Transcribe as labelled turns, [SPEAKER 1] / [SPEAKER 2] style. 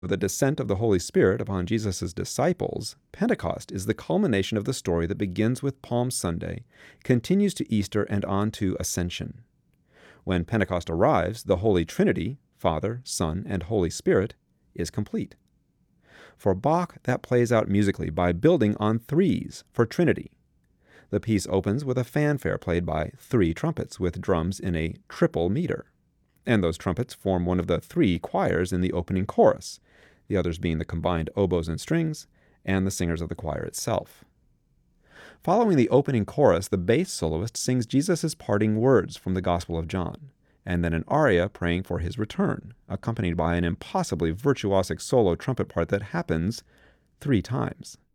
[SPEAKER 1] The descent of the Holy Spirit upon Jesus' disciples, Pentecost is the culmination of the story that begins with Palm Sunday, continues to Easter, and on to Ascension. When Pentecost arrives, the Holy Trinity, Father, Son, and Holy Spirit, is complete. For Bach, that plays out musically by building on threes for Trinity. The piece opens with a fanfare played by 3 trumpets with drums in a triple meter. And those trumpets form one of the 3 choirs in the opening chorus, the others being the combined oboes and strings, and the singers of the choir itself. Following the opening chorus, the bass soloist sings Jesus' parting words from the Gospel of John, and then an aria praying for his return, accompanied by an impossibly virtuosic solo trumpet part that happens 3 times.